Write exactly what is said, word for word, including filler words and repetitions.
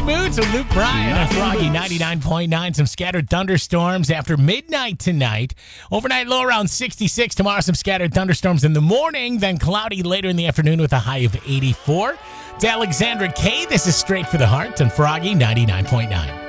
Great moods with Luke Bryan on Froggy ninety-nine point nine. Some scattered thunderstorms after midnight tonight. Overnight low around sixty-six. Tomorrow some scattered thunderstorms in the morning. Then cloudy later in the afternoon with a high of eighty-four. To Alexandra Kay, this is Straight for the Heart on Froggy ninety-nine point nine.